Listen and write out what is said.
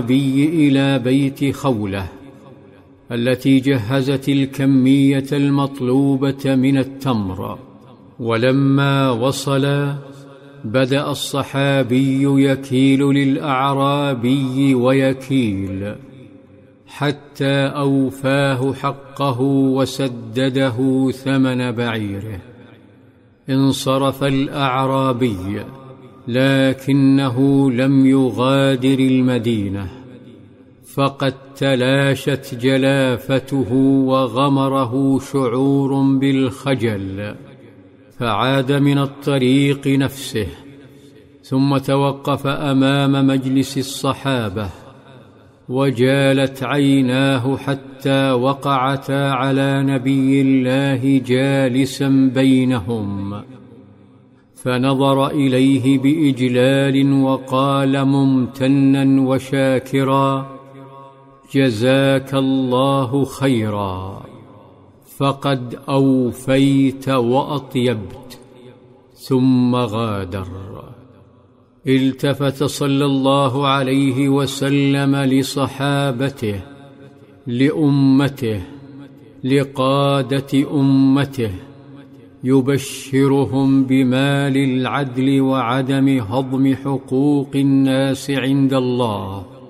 النبي إلى بيت خوله التي جهزت الكمية المطلوبة من التمر. ولما وصل بدأ الصحابي يكيل للأعرابي ويكيل حتى أوفاه حقه وسدده ثمن بعيره. انصرف الأعرابي لكنه لم يغادر المدينة، فقد تلاشت جلافته وغمره شعور بالخجل، فعاد من الطريق نفسه، ثم توقف أمام مجلس الصحابة وجالت عيناه حتى وقعتا على نبي الله جالسا بينهم، فنظر إليه بإجلال وقال ممتنا وشاكرا: جزاك الله خيرا، فقد أوفيت وأطيبت. ثم غادر. التفت صلى الله عليه وسلم لصحابته، لأمته، لقادة أمته، يبشرهم بمال العدل وعدم هضم حقوق الناس عند الله،